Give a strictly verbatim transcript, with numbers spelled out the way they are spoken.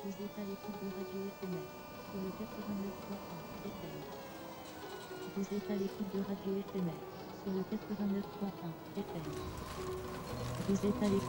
Vous êtes à l'écoute de Radio Éphémère sur le quatre-vingt-neuf point un F M. Vous êtes à l'écoute de Radio Éphémère sur le quatre-vingt-neuf point un F M. Vous êtes à l'écoute